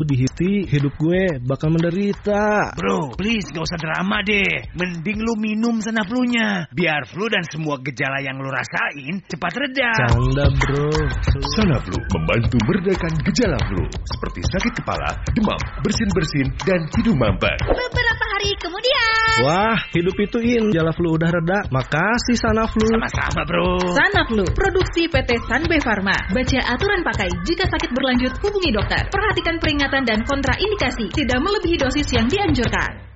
Dihiti, hidup gue bakal menderita. Bro, please gak usah drama deh. Mending lu minum Sanaflu-nya, biar flu dan semua gejala yang lu rasain cepat reda. Canda bro. Sanaflu membantu meredakan gejala flu seperti sakit kepala, demam, bersin-bersin, dan hidung mampet. Beberapa hari kemudian. Wah, hidup ituin. Gejala flu udah reda. Makasih Sanaflu. Sama-sama bro. Sanaflu, produksi PT Sanbe Pharma. Baca aturan pakai. Jika sakit berlanjut, hubungi dokter. Perhatikan peringatan dan kontraindikasi. Tidak melebihi dosis yang dianjurkan.